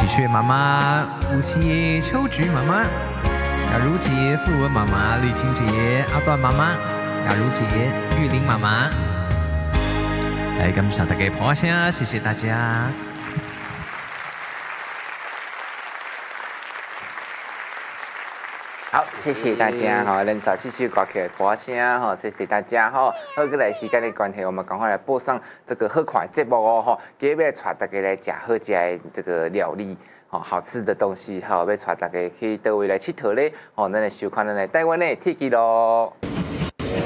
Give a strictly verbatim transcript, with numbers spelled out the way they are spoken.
喜鹊妈妈、吴锡秋菊妈妈、雅茹姐、傅文妈妈、吕晴姐、阿段妈妈、雅茹姐、玉玲妈妈，来感谢大家捧场，谢谢大家。 好，谢谢大家哈，人少继续挂起来播声哈，谢谢大家哈。好，过来时间的关系，我们赶快来播上这个好看的节目哦哈，今日要带大家来吃好吃的这个料理，哦，好吃的东西哈，要带大家去倒位来佚佗咧，哦，咱来收看咱的台湾的 T K 咯。